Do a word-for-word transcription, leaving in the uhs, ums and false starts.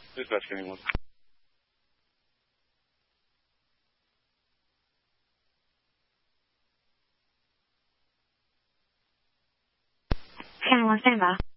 Dispatch, give me one. ten one, stand by.